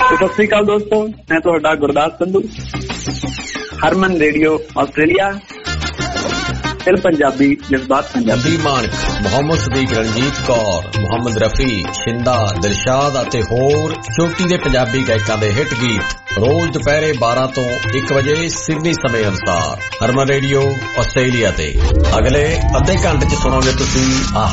ਸਤਿ ਸ੍ਰੀ ਅਕਾਲ ਦੋਸਤੋ, ਮੈਂ ਤੁਹਾਡਾ ਗੁਰਦਾਸ ਸੰਧੂ, ਹਰਮਨ ਰੇਡੀਓ ਆਸਟ੍ਰੇਲੀਆ, ਦਿਲ ਪੰਜਾਬੀ ਜਜ਼ਬਾਤ ਪੰਜਾਬੀ। ਮਾਨਕ, ਮੁਹੰਮਦ ਸਦੀਕ, ਰਣਜੀਤ ਕੌਰ, ਮੁਹੰਮਦ ਰਫੀ, ਛਿੰਦਾ, ਦਿਲਸ਼ਾਦ ਅਤੇ ਹੋਰ ਚੋਟੀ ਦੇ ਪੰਜਾਬੀ ਗਾਇਕਾਂ ਦੇ ਹਿੱਟ ਗੀਤ ਰੋਜ਼ ਦੁਪਹਿਰੇ 12 ਤੋਂ 1 ਵਜੇ ਸਿਡਨੀ ਸਮੇਂ ਅਨੁਸਾਰ ਹਰਮਨ ਰੇਡੀਓ ਆਸਟ੍ਰੇਲੀਆ ਤੇ। ਅਗਲੇ ਅੱਧੇ ਘੰਟੇ 'ਚ ਸੁਣੋਗੇ ਤੁਸੀਂ